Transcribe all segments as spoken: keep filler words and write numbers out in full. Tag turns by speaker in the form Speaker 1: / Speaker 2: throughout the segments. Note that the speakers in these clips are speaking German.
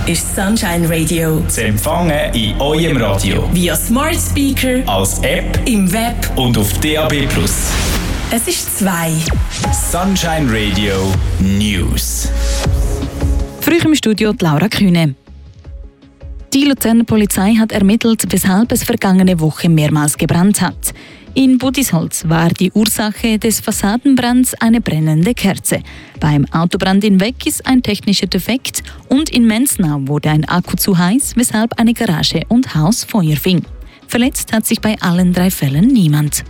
Speaker 1: ist Sunshine Radio.
Speaker 2: Zu empfangen in eurem Radio.
Speaker 1: Via Smart Speaker,
Speaker 2: als App,
Speaker 1: im Web
Speaker 2: und auf D A B plus.
Speaker 1: Es ist zwei.
Speaker 2: Sunshine Radio News.
Speaker 3: Früh im Studio die Laura Kühne. Die Luzerner Polizei hat ermittelt, weshalb es vergangene Woche mehrmals gebrannt hat. In Budisholz war die Ursache des Fassadenbrands eine brennende Kerze. Beim Autobrand in Weggis ein technischer Defekt und in Mensnau wurde ein Akku zu heiß, weshalb eine Garage und Haus Feuer fing. Verletzt hat sich bei allen drei Fällen niemand.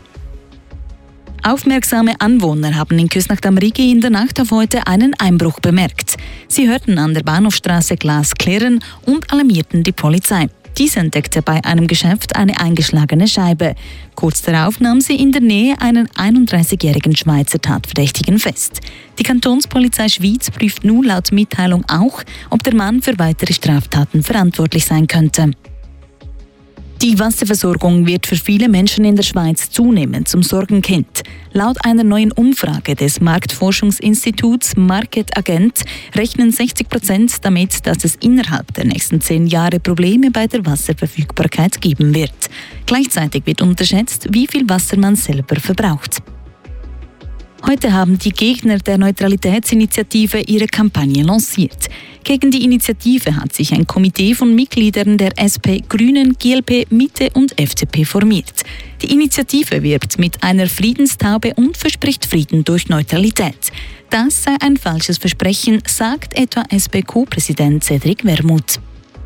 Speaker 3: Aufmerksame Anwohner haben in Küsnacht am Rigi in der Nacht auf heute einen Einbruch bemerkt. Sie hörten an der Bahnhofstraße Glas klirren und alarmierten die Polizei. Dies entdeckte bei einem Geschäft eine eingeschlagene Scheibe. Kurz darauf nahm sie in der Nähe einen einunddreißigjährigen Schweizer Tatverdächtigen fest. Die Kantonspolizei Schwyz prüft nun laut Mitteilung auch, ob der Mann für weitere Straftaten verantwortlich sein könnte. Die Wasserversorgung wird für viele Menschen in der Schweiz zunehmend zum Sorgenkind. Laut einer neuen Umfrage des Marktforschungsinstituts Market Agent rechnen sechzig Prozent damit, dass es innerhalb der nächsten zehn Jahre Probleme bei der Wasserverfügbarkeit geben wird. Gleichzeitig wird unterschätzt, wie viel Wasser man selber verbraucht. Heute haben die Gegner der Neutralitätsinitiative ihre Kampagne lanciert. Gegen die Initiative hat sich ein Komitee von Mitgliedern der S P, Grünen, G L P, Mitte und F D P formiert. Die Initiative wirbt mit einer Friedenstaube und verspricht Frieden durch Neutralität. Das sei ein falsches Versprechen, sagt etwa S P-Co-Präsident Cedric Wermuth.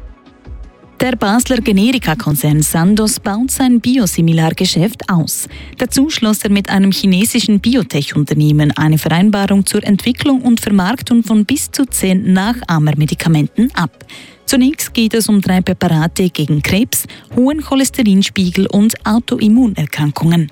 Speaker 3: Der Basler Generika-Konzern Sandoz baut sein Biosimilargeschäft aus. Dazu schloss er mit einem chinesischen Biotech-Unternehmen eine Vereinbarung zur Entwicklung und Vermarktung von bis zu zehn Nachahmermedikamenten ab. Zunächst geht es um drei Präparate gegen Krebs, hohen Cholesterinspiegel und Autoimmunerkrankungen.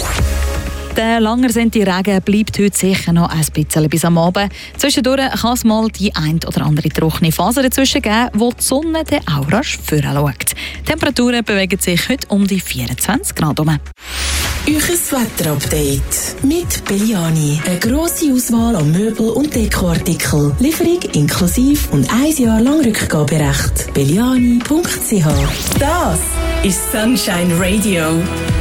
Speaker 3: Der langersehnte Regen bleibt heute sicher noch ein bisschen bis am Abend. Zwischendurch kann es mal die ein oder andere trockene Phase dazwischen geben, wo die Sonne dann auch rasch vorschaut. Die Temperaturen bewegen sich heute um die vierundzwanzig Grad herum.
Speaker 1: Euches Wetterupdate mit Belliani. Eine grosse Auswahl an Möbel- und Dekoartikel. Lieferung inklusive und ein Jahr lang Rückgaberecht. belliani punkt c h. Das ist Sunshine Radio.